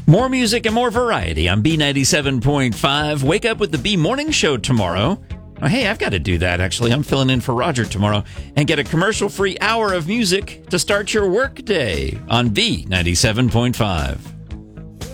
More music and more variety on B97.5. Wake up with the B Morning Show tomorrow. Oh, hey, I've got to do that, actually. I'm filling in for Roger tomorrow. And get a commercial-free hour of music to start your work day on B97.5.